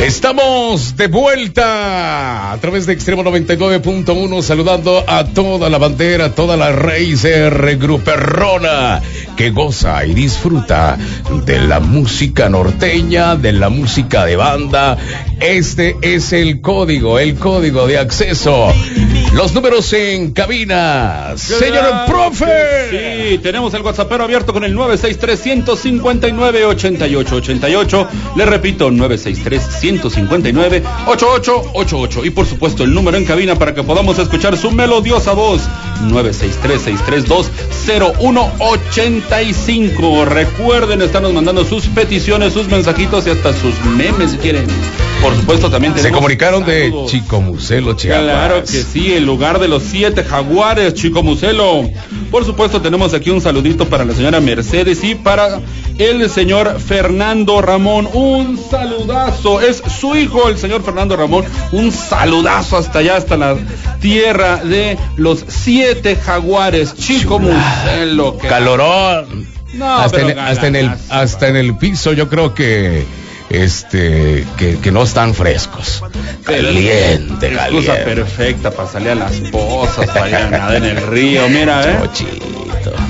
Estamos de vuelta a través de Extremo 99.1, saludando a toda la bandera, toda la Racer Gruperrona que goza y disfruta de la música norteña, de la música de banda. Este es el código de acceso. Los números en cabina, señor profe. Sí, tenemos el WhatsAppero abierto con el 963-159-8888. Le repito, 963-159-8888. Y por supuesto el número en cabina para que podamos escuchar su melodiosa voz, 963-632-0185. Recuerden, estarnos mandando sus peticiones, sus mensajitos y hasta sus memes si quieren. Por supuesto también tenemos... Se comunicaron de Chicomucelo, Chiapas. Claro que sí, el lugar de los 7 jaguares, Chicomucelo. Por supuesto tenemos aquí un saludito para la señora Mercedes y para el señor Fernando Ramón. Un saludazo, es su hijo el señor Fernando Ramón. Un saludazo hasta allá, hasta la tierra de los 7 jaguares, Chicomucelo. Calorón. No, hasta en el piso yo creo que no están frescos. Caliente. Excusa perfecta para salir a las pozas, para ir a nadar en el río, mira,